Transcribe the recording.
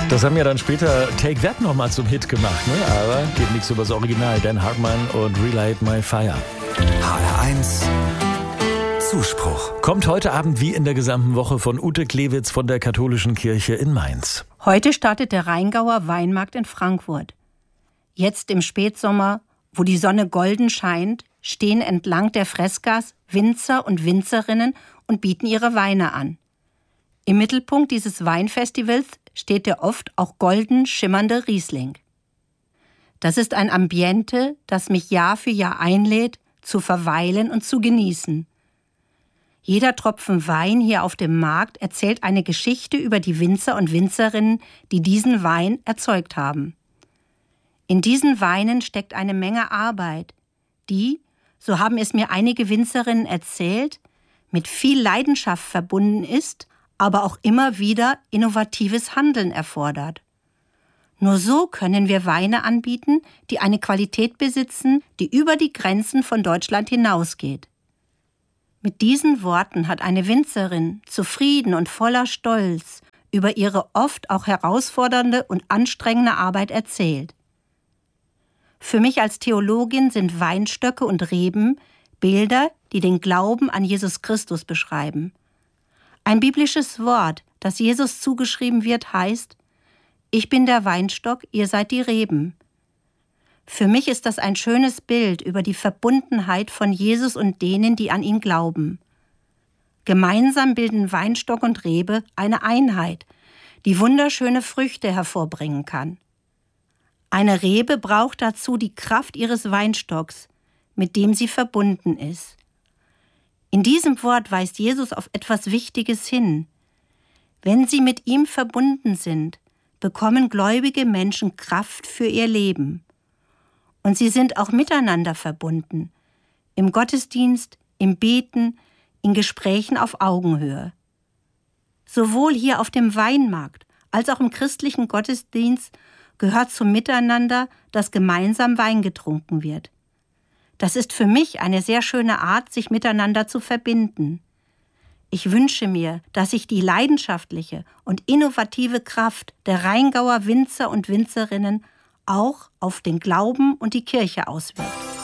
Das haben ja dann später Take That nochmal zum Hit gemacht, ne? Aber geht nichts über das Original. Dan Hartmann und Relight My Fire. HR1 Zuspruch. Kommt heute Abend wie in der gesamten Woche von Ute Klewitz von der Katholischen Kirche in Mainz. Heute startet der Rheingauer Weinmarkt in Frankfurt. Jetzt im Spätsommer, wo die Sonne golden scheint, stehen entlang der Freskas Winzer und Winzerinnen und bieten ihre Weine an. Im Mittelpunkt dieses Weinfestivals steht der oft auch golden schimmernde Riesling. Das ist ein Ambiente, das mich Jahr für Jahr einlädt, zu verweilen und zu genießen. Jeder Tropfen Wein hier auf dem Markt erzählt eine Geschichte über die Winzer und Winzerinnen, die diesen Wein erzeugt haben. In diesen Weinen steckt eine Menge Arbeit, die, so haben es mir einige Winzerinnen erzählt, mit viel Leidenschaft verbunden ist, aber auch immer wieder innovatives Handeln erfordert. Nur so können wir Weine anbieten, die eine Qualität besitzen, die über die Grenzen von Deutschland hinausgeht. Mit diesen Worten hat eine Winzerin, zufrieden und voller Stolz, über ihre oft auch herausfordernde und anstrengende Arbeit erzählt. Für mich als Theologin sind Weinstöcke und Reben Bilder, die den Glauben an Jesus Christus beschreiben. Ein biblisches Wort, das Jesus zugeschrieben wird, heißt: Ich bin der Weinstock, ihr seid die Reben. Für mich ist das ein schönes Bild über die Verbundenheit von Jesus und denen, die an ihn glauben. Gemeinsam bilden Weinstock und Rebe eine Einheit, die wunderschöne Früchte hervorbringen kann. Eine Rebe braucht dazu die Kraft ihres Weinstocks, mit dem sie verbunden ist. In diesem Wort weist Jesus auf etwas Wichtiges hin. Wenn sie mit ihm verbunden sind, bekommen gläubige Menschen Kraft für ihr Leben. Und sie sind auch miteinander verbunden, im Gottesdienst, im Beten, in Gesprächen auf Augenhöhe. Sowohl hier auf dem Weinmarkt als auch im christlichen Gottesdienst gehört zum Miteinander, dass gemeinsam Wein getrunken wird. Das ist für mich eine sehr schöne Art, sich miteinander zu verbinden. Ich wünsche mir, dass sich die leidenschaftliche und innovative Kraft der Rheingauer Winzer und Winzerinnen auch auf den Glauben und die Kirche auswirkt.